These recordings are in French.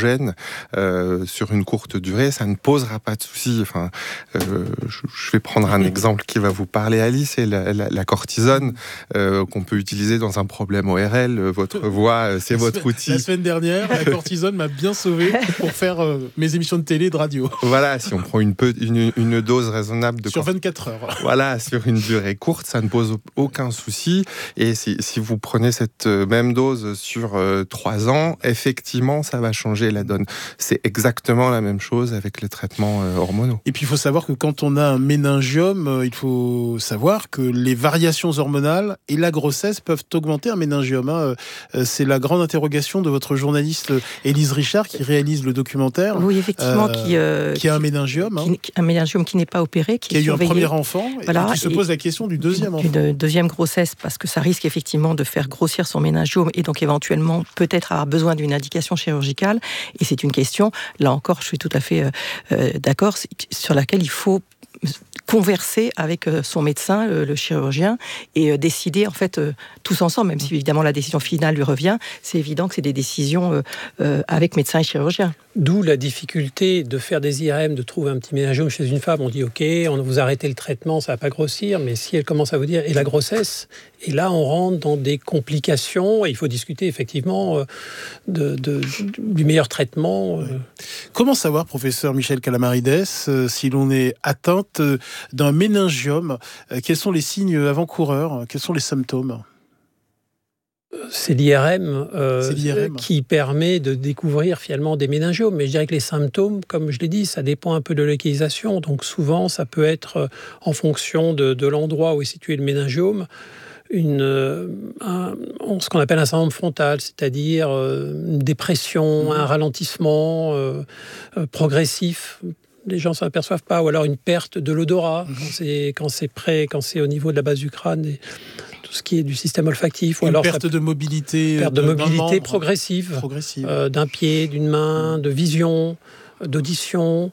estrogène sur une courte durée, ça ne posera pas de souci. Enfin, je vais prendre un exemple qui va vous parler, Alice, c'est la cortisone qu'on peut utiliser dans un problème ORL. Votre voix, c'est votre outil. La semaine dernière, la cortisone m'a bien sauvé pour faire mes émissions de télé et de radio. Voilà, si on prend une dose raisonnable de sur 24 heures. Voilà, sur une durée courte, ça ne pose aucun souci. Et si vous prenez cette même dose sur 3 ans, effectivement, ça va changer la donne. C'est exactement la même chose avec les traitements hormonaux. Et puis, il faut savoir que quand on a un méningiome, il faut savoir que les variations hormonales et la grossesse peuvent augmenter un méningiome. C'est la grande interrogation de votre journaliste Élise Richard qui réalise le documentaire. Oui, effectivement, qui a un méningiome. Un méningiome qui n'est pas opéré, qui a eu un premier enfant, voilà, et qui se pose la question du deuxième enfant. Une deuxième grossesse, parce que ça risque effectivement de faire grossir son méningiome et donc éventuellement peut-être avoir besoin d'une indication chirurgicale. Et c'est une question, là encore, je suis tout à fait d'accord, sur laquelle il faut converser avec son médecin, le chirurgien, et décider en fait tous ensemble, même si évidemment la décision finale lui revient. C'est évident que c'est des décisions avec médecin et chirurgien. D'où la difficulté de faire des IRM, de trouver un petit méningiome chez une femme. On dit ok, on vous arrêtez le traitement, ça va pas grossir, mais si elle commence à vous dire et la grossesse, et là on rentre dans des complications et il faut discuter effectivement du meilleur traitement. Comment savoir, professeur Michel Calamarides, si l'on est atteinte d'un méningiome? Quels sont les signes avant-coureurs? Quels sont les symptômes? C'est l'IRM, qui permet de découvrir finalement des méningiomes. Mais je dirais que les symptômes, comme je l'ai dit, ça dépend un peu de la localisation. Donc souvent, ça peut être en fonction de l'endroit où est situé le méningiome, ce qu'on appelle un syndrome frontal, c'est-à-dire une dépression, un ralentissement progressif. Les gens ne s'en aperçoivent pas, ou alors une perte de l'odorat quand c'est au niveau de la base du crâne. Et tout ce qui est du système olfactif, ou alors perte de mobilité, progressive. D'un pied, d'une main, de vision, d'audition,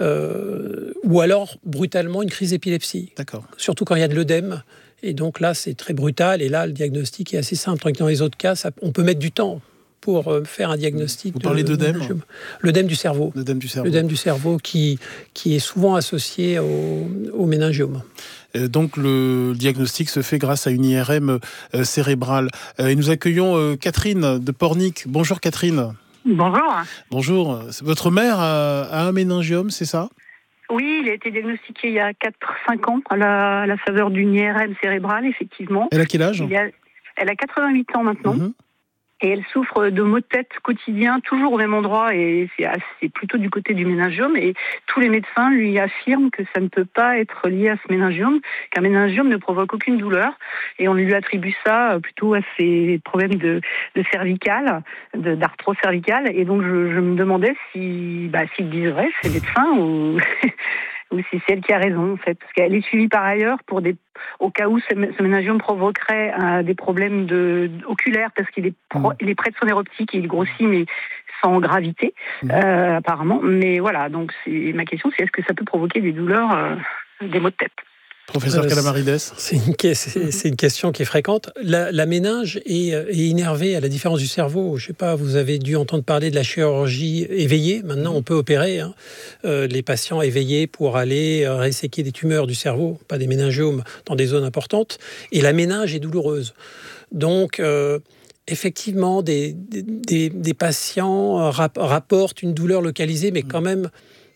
ou alors brutalement une crise d'épilepsie. D'accord. Surtout quand il y a de l'œdème. Et donc là, c'est très brutal. Et là, le diagnostic est assez simple. Dans les autres cas, on peut mettre du temps pour faire un diagnostic. Vous parlez d'œdème ? L'œdème du cerveau. L'œdème du cerveau. L'œdème du cerveau qui est souvent associé au méningiome. Donc le diagnostic se fait grâce à une IRM cérébrale. Et nous accueillons Catherine de Pornic. Bonjour Catherine. Bonjour. Bonjour. Votre mère a un méningiome, c'est ça ? Oui, il a été diagnostiqué il y a 4-5 ans à la faveur d'une IRM cérébrale, effectivement. Elle a quel âge ? Elle a 88 ans maintenant. Et elle souffre de maux de tête quotidiens, toujours au même endroit, et c'est plutôt du côté du méningiome. Et tous les médecins lui affirment que ça ne peut pas être lié à ce méningiome, qu'un méningiome ne provoque aucune douleur. Et on lui attribue ça plutôt à ses problèmes de cervical, d'arthrose cervicale. Et donc je me demandais s'ils disent vrai, ces médecins, ou si c'est elle qui a raison, en fait. Parce qu'elle est suivie par ailleurs au cas où ce méningiome provoquerait des problèmes oculaires, parce qu'il est près de son nerf optique, il grossit, mais sans gravité, apparemment. Mais voilà, donc ma question, c'est est-ce que ça peut provoquer des douleurs, des maux de tête ? Professeur Calamarides. C'est une question qui est fréquente. La méninge est innervée, à la différence du cerveau. Je ne sais pas, vous avez dû entendre parler de la chirurgie éveillée. Maintenant, on peut opérer les patients éveillés pour aller resséquer des tumeurs du cerveau, pas des méningiomes, dans des zones importantes. Et la méninge est douloureuse. Donc, effectivement, des patients rapportent une douleur localisée, mais quand même,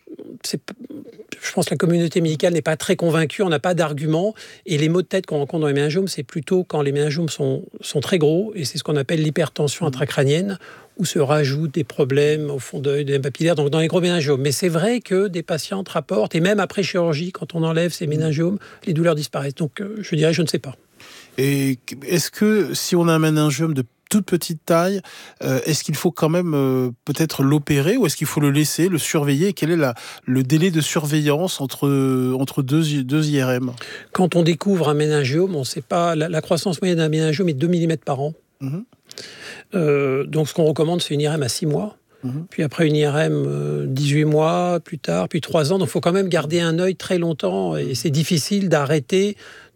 je pense que la communauté médicale n'est pas très convaincue, on n'a pas d'argument. Et les maux de tête qu'on rencontre dans les méningiomes, c'est plutôt quand les méningiomes sont très gros, et c'est ce qu'on appelle l'hypertension intracrânienne, où se rajoutent des problèmes au fond d'œil, des papillaires, donc dans les gros méningiomes. Mais c'est vrai que des patientes rapportent, et même après chirurgie, quand on enlève ces méningiomes, les douleurs disparaissent. Donc je dirais, je ne sais pas. Et est-ce que si on a un méningiome de toute petite taille, est-ce qu'il faut quand même peut-être l'opérer, ou est-ce qu'il faut le laisser, le surveiller? Quel est le délai de surveillance entre deux IRM? Quand on découvre un méningiome, on ne sait pas, la croissance moyenne d'un méningiome est 2 mm par an. Donc ce qu'on recommande, c'est une IRM à 6 mois. Puis après une IRM 18 mois plus tard, puis 3 ans. Donc il faut quand même garder un œil très longtemps, et c'est difficile d'arrêter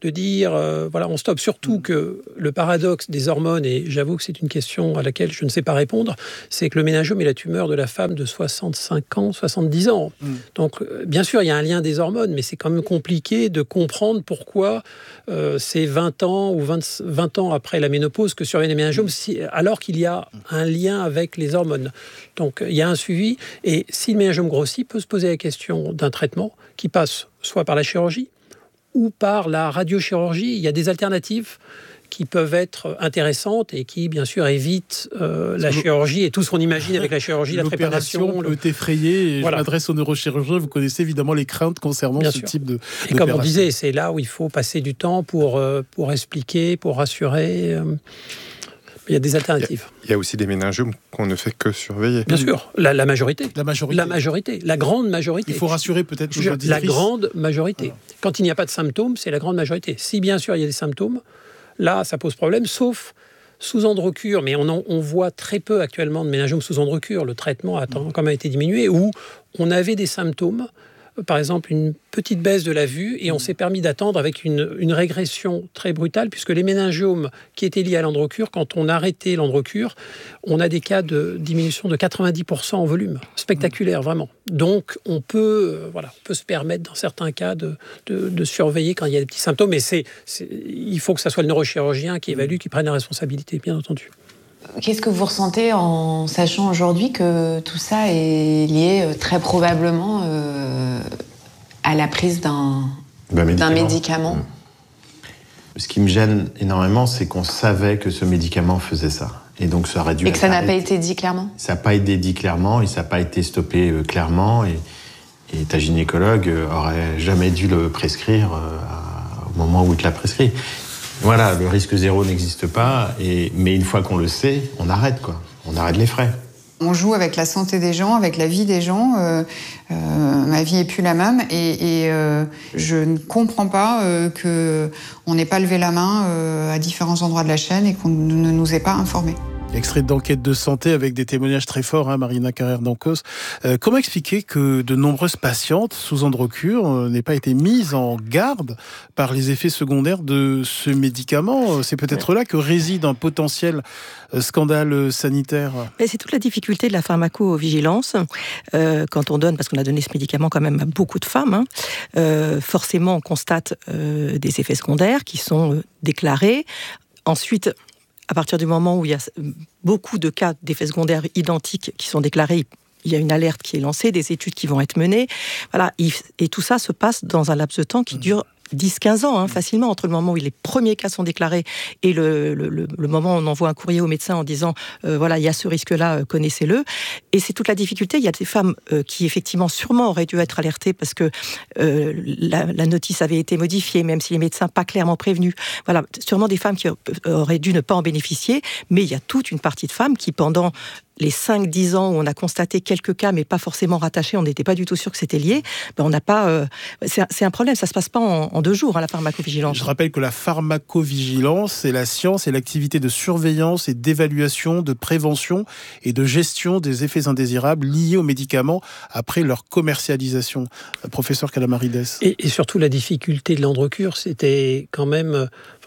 de dire, voilà, on stoppe. Surtout que le paradoxe des hormones, et j'avoue que c'est une question à laquelle je ne sais pas répondre, c'est que le méningiome est la tumeur de la femme de 65 ans, 70 ans. Donc, bien sûr, il y a un lien des hormones, mais c'est quand même compliqué de comprendre pourquoi c'est 20 ans ou 20 ans après la ménopause que surviennent les méningiomes, alors qu'il y a un lien avec les hormones. Donc, il y a un suivi. Et si le méningiome grossit, peut se poser la question d'un traitement qui passe soit par la chirurgie ou par la radiochirurgie. Il y a des alternatives qui peuvent être intéressantes et qui, bien sûr, évitent la chirurgie et tout ce qu'on imagine avec la chirurgie, la préparation. L'opération peut effrayer. Et voilà. Je m'adresse aux neurochirurgiens. Vous connaissez évidemment les craintes concernant ce type d'opération. Et comme on disait, c'est là où il faut passer du temps pour expliquer, pour rassurer. Il y a des alternatives. Il y a aussi des méningiomes qu'on ne fait que surveiller. Bien sûr, la majorité. La grande majorité. Il faut rassurer peut-être nos auditrices. La grande majorité. Voilà. Quand il n'y a pas de symptômes, c'est la grande majorité. Si bien sûr il y a des symptômes, là ça pose problème, sauf sous androcure, mais on voit très peu actuellement de méningiome sous androcure. Le traitement a quand même été diminué, où on avait des symptômes, par exemple une petite baisse de la vue, et on s'est permis d'attendre avec une régression très brutale, puisque les méningiomes qui étaient liés à l'androcure, quand on arrêtait l'androcure, on a des cas de diminution de 90% en volume. Spectaculaire, vraiment. Donc, on peut se permettre, dans certains cas, de surveiller quand il y a des petits symptômes, mais il faut que ça soit le neurochirurgien qui évalue, qui prenne la responsabilité, bien entendu. Qu'est-ce que vous ressentez en sachant aujourd'hui que tout ça est lié très probablement à la prise d'un médicament ? Ce qui me gêne énormément, c'est qu'on savait que ce médicament faisait ça. Et donc ça aurait dû et que ça n'a pas été dit clairement ? Ça n'a pas été dit clairement et ça n'a pas été stoppé clairement. Et ta gynécologue aurait jamais dû le prescrire au moment où il te l'a prescrit. Voilà, le risque zéro n'existe pas, mais une fois qu'on le sait, on arrête, quoi. On arrête les frais. On joue avec la santé des gens, avec la vie des gens. Ma vie n'est plus la même et je ne comprends pas qu'on n'ait pas levé la main à différents endroits de la chaîne et qu'on ne nous ait pas informés. Extrait d'enquête de santé avec des témoignages très forts, Marina Carrère-Dancos. Comment expliquer que de nombreuses patientes sous androcure n'aient pas été mises en garde par les effets secondaires de ce médicament ? C'est peut-être là que réside un potentiel scandale sanitaire. Et c'est toute la difficulté de la pharmacovigilance. Quand on donne, parce qu'on a donné ce médicament quand même à beaucoup de femmes, forcément on constate des effets secondaires qui sont déclarés. Ensuite, à partir du moment où il y a beaucoup de cas d'effets secondaires identiques qui sont déclarés, il y a une alerte qui est lancée, des études qui vont être menées. Voilà, et tout ça se passe dans un laps de temps qui dure 10-15 ans, facilement, entre le moment où les premiers cas sont déclarés et le moment où on envoie un courrier au médecin en disant voilà, il y a ce risque-là, connaissez-le. Et c'est toute la difficulté. Il y a des femmes qui, effectivement, sûrement auraient dû être alertées parce que la notice avait été modifiée, même si les médecins pas clairement prévenus. Voilà, sûrement des femmes qui auraient dû ne pas en bénéficier, mais il y a toute une partie de femmes qui, pendant les 5-10 ans où on a constaté quelques cas, mais pas forcément rattachés, on n'était pas du tout sûr que c'était lié, on n'a pas... c'est un problème, ça ne se passe pas en 2 jours, la pharmacovigilance. Je rappelle que la pharmacovigilance, c'est la science et l'activité de surveillance et d'évaluation, de prévention et de gestion des effets indésirables liés aux médicaments après leur commercialisation. Professeur Calamaridès. Et surtout, la difficulté de l'androcure, c'était quand même...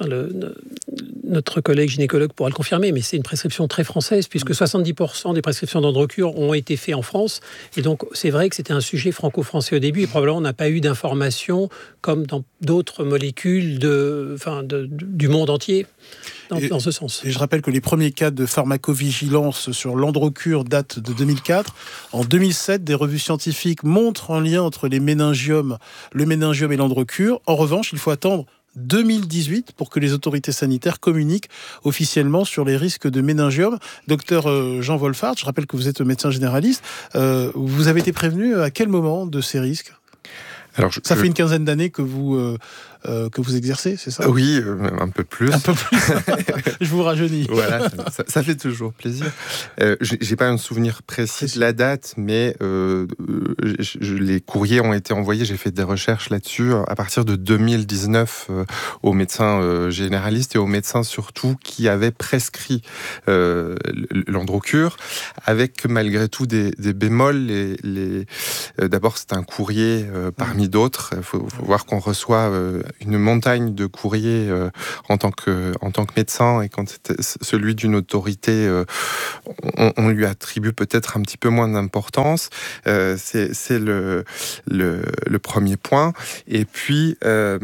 notre collègue gynécologue pourra le confirmer, mais c'est une prescription très française, puisque 70% des prescriptions d'androcure ont été faites en France. Et donc, c'est vrai que c'était un sujet franco-français au début, et probablement on n'a pas eu d'informations comme dans d'autres molécules du monde entier dans ce sens. Et je rappelle que les premiers cas de pharmacovigilance sur l'androcure datent de 2004. En 2007, des revues scientifiques montrent un lien entre le méningiome et l'androcure. En revanche, il faut attendre 2018 pour que les autorités sanitaires communiquent officiellement sur les risques de méningiome. Docteur Jean Wolfhard, je rappelle que vous êtes médecin généraliste. Vous avez été prévenu à quel moment de ces risques ? Alors, ça fait une quinzaine d'années que vous exercez, c'est ça ? Oui, un peu plus. Un peu plus. Je vous rajeunis. Voilà, ça fait toujours plaisir. J'ai pas un souvenir précis de la date, mais les courriers ont été envoyés, j'ai fait des recherches là-dessus, à partir de 2019 aux médecins généralistes et aux médecins surtout qui avaient prescrit l'androcure, avec malgré tout des bémols. D'abord, c'est un courrier parmi d'autres. Il faut voir qu'on reçoit une montagne de courriers en tant que médecin, et quand c'était celui d'une autorité, on lui attribue peut-être un petit peu moins d'importance. C'est le premier point. Et puis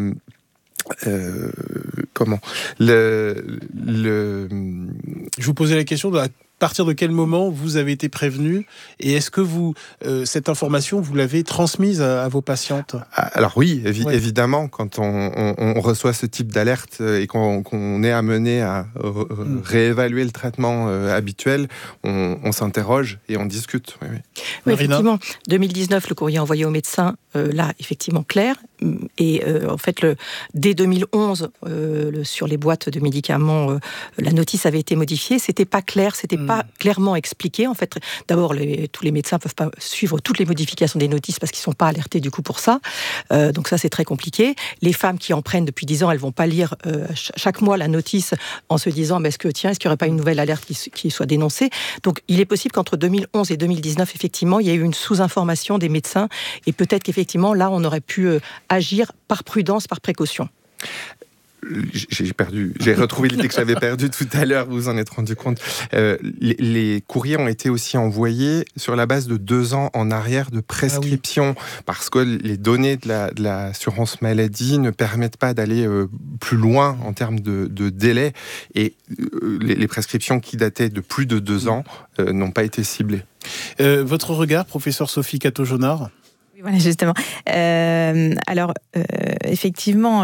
Je vous posais la question de à partir de quel moment vous avez été prévenu, et est-ce que cette information, vous l'avez transmise à vos patientes ? Alors oui, évidemment, quand on reçoit ce type d'alerte et qu'on est amené à réévaluer le traitement habituel, on s'interroge et on discute. Oui, effectivement, 2019, le courrier envoyé au médecin, là, effectivement, clair. Et en fait, dès 2011, sur les boîtes de médicaments, la notice avait été modifiée. C'était pas clair, c'était pas clairement expliqué. En fait, d'abord, tous les médecins peuvent pas suivre toutes les modifications des notices parce qu'ils sont pas alertés du coup pour ça. Donc ça, c'est très compliqué. Les femmes qui en prennent depuis 10 ans, elles vont pas lire chaque mois la notice en se disant, est-ce qu'il n'y aurait pas une nouvelle alerte qui soit dénoncée ? Donc, il est possible qu'entre 2011 et 2019, effectivement, il y a eu une sous-information des médecins, et peut-être qu'effectivement, là, on aurait pu agir par prudence, par précaution. J'ai retrouvé l'idée que j'avais perdue tout à l'heure, vous vous en êtes rendu compte. Les courriers ont été aussi envoyés sur la base de 2 ans en arrière de prescription, parce que les données de l'assurance maladie ne permettent pas d'aller plus loin en termes de délai, et les prescriptions qui dataient de plus de 2 ans n'ont pas été ciblées. Votre regard, professeur Sophie Cateau-Jonard ? Voilà, justement. Alors, effectivement,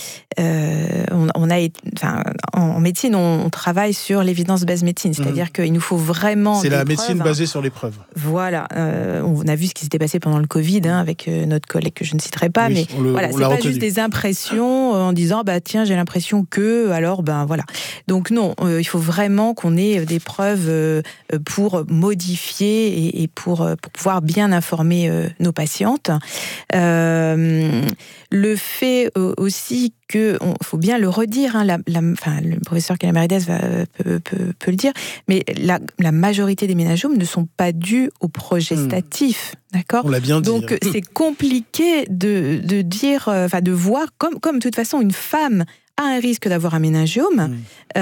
en médecine, on travaille sur l'évidence-based médecine, c'est-à-dire qu'il nous faut vraiment. C'est la médecine basée sur les preuves. Voilà. On a vu ce qui s'était passé pendant le Covid avec notre collègue que je ne citerai pas, mais voilà, c'est pas juste des impressions en disant tiens, j'ai l'impression que, alors voilà. Donc non, il faut vraiment qu'on ait des preuves pour modifier et pour pouvoir bien informer nos patients. Le fait aussi que, faut bien le redire, le professeur Calamaridès peut le dire, mais la majorité des ménageomes ne sont pas dus au progestatif, d'accord ? On l'a bien dit. Donc c'est compliqué de dire, de voir comme de toute façon une femme a un risque d'avoir un méningiome.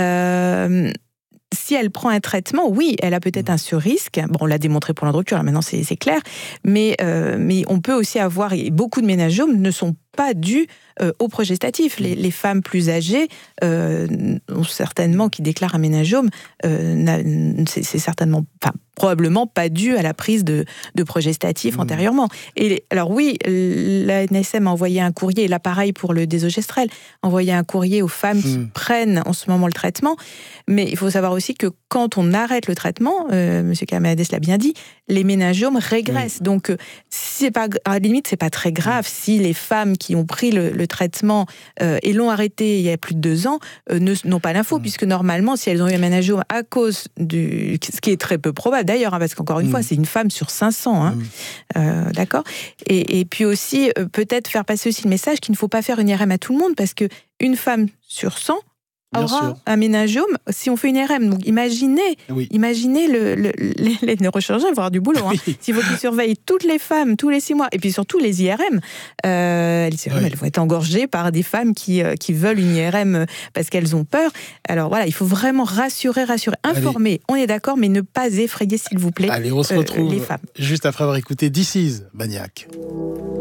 Si elle prend un traitement, oui, elle a peut-être un surrisque. Bon, on l'a démontré pour l'androcure, là maintenant c'est clair. Mais on peut aussi avoir, et beaucoup de méningiomes ne sont pas dus au progestatif. Les femmes plus âgées, certainement, qui déclarent un méningiome, c'est certainement, probablement pas dû à la prise de progestatif antérieurement. Et alors oui, la NSM a envoyé un courrier, et là pareil pour le désogestrel, envoyé un courrier aux femmes qui prennent en ce moment le traitement. Mais il faut savoir aussi que quand on arrête le traitement, M. Calamaridès l'a bien dit, les méningiomes régressent. Donc, à la limite, c'est pas très grave si les femmes qui ont pris le traitement et l'ont arrêté il y a plus de 2 ans n'ont pas l'info, puisque normalement, si elles ont eu un méningiome à cause ce qui est très peu probable d'ailleurs, parce qu'encore une fois, c'est une femme sur 500, d'accord. Et puis aussi, peut-être faire passer aussi le message qu'il ne faut pas faire une IRM à tout le monde, parce que une femme sur 100 aura un méningiome si on fait une IRM. Donc imaginez les neurochirurgiens vont avoir du boulot. S'il faut qu'ils surveillent toutes les femmes tous les 6 mois, et puis surtout les IRM, elles vont être engorgées par des femmes qui veulent une IRM parce qu'elles ont peur. Alors voilà, il faut vraiment rassurer, informer. On est d'accord, mais ne pas effrayer, s'il vous plaît, on se retrouve les femmes. Juste après avoir écouté This Is Maniac.